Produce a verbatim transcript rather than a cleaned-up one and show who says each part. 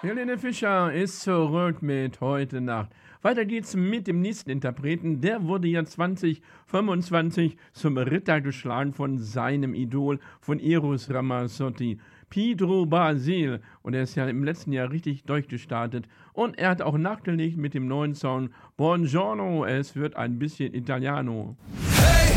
Speaker 1: Helene Fischer ist zurück mit Heute Nacht. Weiter geht's mit dem nächsten Interpreten. Der wurde ja zwanzig fünfundzwanzig zum Ritter geschlagen von seinem Idol, von Eros Ramazzotti, Pedro Basil. Und er ist ja im letzten Jahr richtig durchgestartet. Und er hat auch nachgelegt mit dem neuen Song Buongiorno, es wird ein bisschen Italiano.